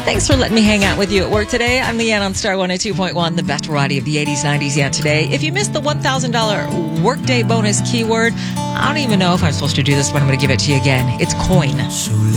Thanks for letting me hang out with you at work today. I'm Leanne on Star 102.1, the best variety of the 80s, 90s yet today. If you missed the $1,000 workday bonus keyword, I don't even know if I'm supposed to do this, but I'm going to give it to you again. It's coin.